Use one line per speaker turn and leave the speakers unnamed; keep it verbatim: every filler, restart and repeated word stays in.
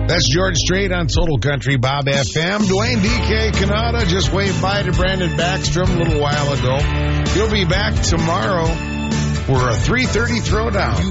That's George Strait on Total Country Bob F M. Dwayne D K Canada just waved by to Brandon Backstrom a little while ago. He'll be back tomorrow for a three thirty throwdown.